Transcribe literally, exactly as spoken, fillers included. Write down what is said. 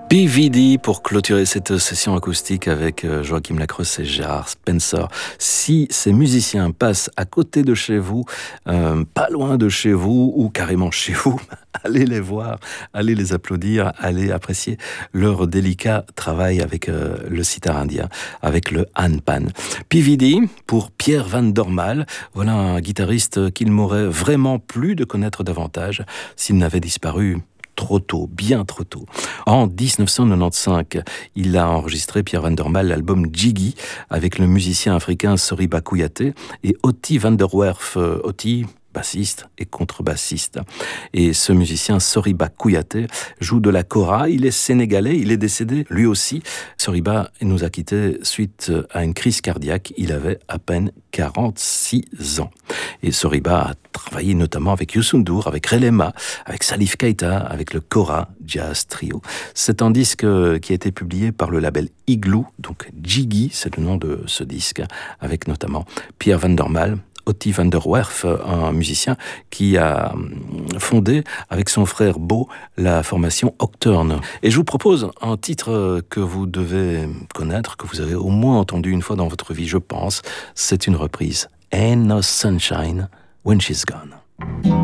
P V D pour clôturer cette session acoustique avec Joachim Lacrosse et Gérard Spencer. Si ces musiciens passent à côté de chez vous, euh, pas loin de chez vous ou carrément chez vous, allez les voir, allez les applaudir, allez apprécier leur délicat travail avec euh, le sitar indien, avec le handpan. P V D pour Pierre Van Dormael, voilà un guitariste qu'il m'aurait vraiment plu de connaître davantage s'il n'avait disparu trop tôt, bien trop tôt. En dix-neuf cent quatre-vingt-quinze, il a enregistré, Pierre Van Dormael, l'album Jiggy avec le musicien africain Soriba Kouyaté et Otti van der Werf. Otti, bassiste et contrebassiste. Et ce musicien, Soriba Kouyaté, joue de la kora. Il est sénégalais, il est décédé, lui aussi. Soriba nous a quittés suite à une crise cardiaque. Il avait à peine quarante-six ans. Et Soriba a travaillé notamment avec Youssou N'Dour, avec Relema, avec Salif Keita, avec le Kora Jazz Trio. C'est un disque qui a été publié par le label Igloo, donc Jiggy, c'est le nom de ce disque, avec notamment Pierre Van Dormael, Otti van der Werf, un musicien qui a fondé avec son frère Bo la formation Octurne. Et je vous propose un titre que vous devez connaître, que vous avez au moins entendu une fois dans votre vie, je pense. C'est une reprise. Ain't no sunshine when she's gone.